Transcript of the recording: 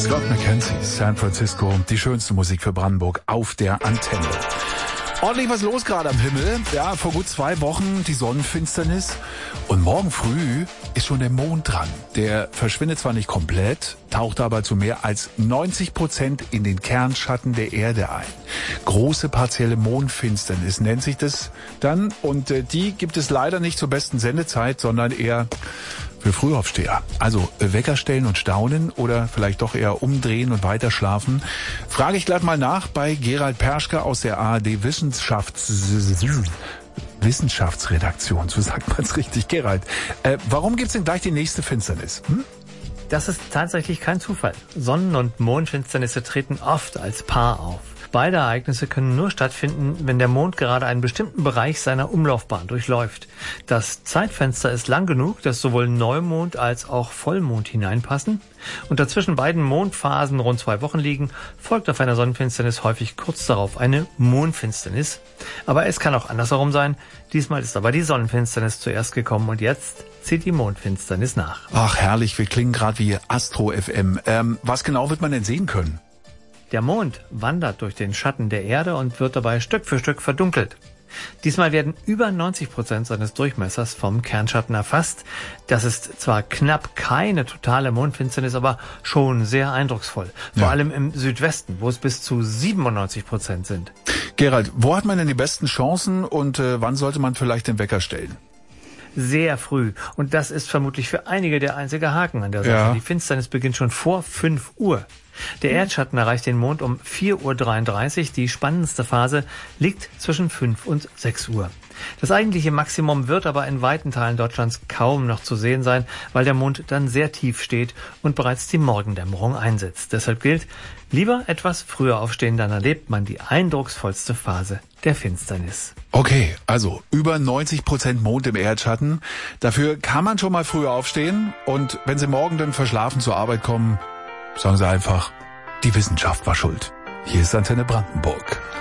Scott McKenzie, San Francisco, die schönste Musik für Brandenburg auf der Antenne. Ordentlich was los gerade am Himmel. Ja, vor gut 2 Wochen die Sonnenfinsternis. Und morgen früh ist schon der Mond dran. Der verschwindet zwar nicht komplett, taucht aber zu mehr als 90% in den Kernschatten der Erde ein. Große partielle Mondfinsternis nennt sich das dann. Und die gibt es leider nicht zur besten Sendezeit, sondern eher für Frühaufsteher. Also Wecker stellen und staunen oder vielleicht doch eher umdrehen und weiterschlafen. Frage ich gleich mal nach bei Gerald Perschke aus der ARD Wissenschaftsredaktion. So sagt man es richtig, Gerald. Warum gibt's denn gleich die nächste Finsternis? Das ist tatsächlich kein Zufall. Sonnen- und Mondfinsternisse treten oft als Paar auf. Beide Ereignisse können nur stattfinden, wenn der Mond gerade einen bestimmten Bereich seiner Umlaufbahn durchläuft. Das Zeitfenster ist lang genug, dass sowohl Neumond als auch Vollmond hineinpassen. Und dazwischen beiden Mondphasen rund 2 Wochen liegen, folgt auf einer Sonnenfinsternis häufig kurz darauf eine Mondfinsternis. Aber es kann auch andersherum sein. Diesmal ist aber die Sonnenfinsternis zuerst gekommen und jetzt zieht die Mondfinsternis nach. Ach herrlich, wir klingen gerade wie Astro FM. Was genau wird man denn sehen können? Der Mond wandert durch den Schatten der Erde und wird dabei Stück für Stück verdunkelt. Diesmal werden über 90% seines Durchmessers vom Kernschatten erfasst. Das ist zwar knapp keine totale Mondfinsternis, aber schon sehr eindrucksvoll. Vor allem im Südwesten, wo es bis zu 97% sind. Gerald, wo hat man denn die besten Chancen und wann sollte man vielleicht den Wecker stellen? Sehr früh. Und das ist vermutlich für einige der einzige Haken an der Sache. Ja. Die Finsternis beginnt schon vor 5 Uhr. Der Erdschatten erreicht den Mond um 4:33 Uhr. Die spannendste Phase liegt zwischen 5 und 6 Uhr. Das eigentliche Maximum wird aber in weiten Teilen Deutschlands kaum noch zu sehen sein, weil der Mond dann sehr tief steht und bereits die Morgendämmerung einsetzt. Deshalb gilt, lieber etwas früher aufstehen, dann erlebt man die eindrucksvollste Phase der Finsternis. Okay, also über 90% Mond im Erdschatten. Dafür kann man schon mal früher aufstehen und wenn Sie morgen dann verschlafen zur Arbeit kommen, sagen Sie einfach, die Wissenschaft war schuld. Hier ist Antenne Brandenburg.